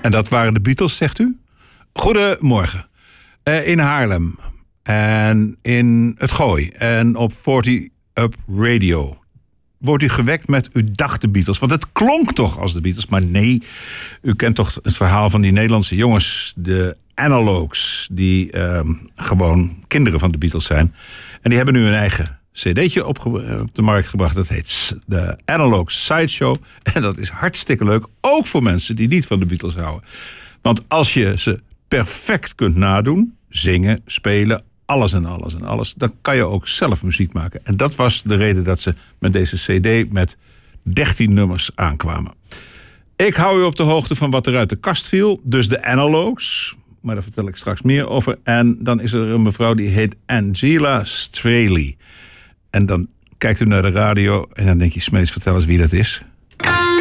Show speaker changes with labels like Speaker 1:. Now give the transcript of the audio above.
Speaker 1: En dat waren de Beatles, zegt u? Goedemorgen. In Haarlem. En in het Gooi. En op 40 Up Radio. Wordt u gewekt met u dacht de Beatles? Want het klonk toch als de Beatles. Maar nee, u kent toch het verhaal van die Nederlandse jongens. De Analogues. Die gewoon kinderen van de Beatles zijn. En die hebben nu een eigen cd'tje op de markt gebracht. Dat heet de Analog Sideshow. En dat is hartstikke leuk. Ook voor mensen die niet van de Beatles houden. Want als je ze perfect kunt nadoen. Zingen, spelen, alles en alles en alles. Dan kan je ook zelf muziek maken. En dat was de reden dat ze met deze cd met 13 nummers aankwamen. Ik hou u op de hoogte van wat er uit de kast viel. Dus de Analogues. Maar daar vertel ik straks meer over. En dan is er een mevrouw die heet Angela Straley. En dan kijkt u naar de radio en dan denk je, Smeets, vertel eens wie dat is.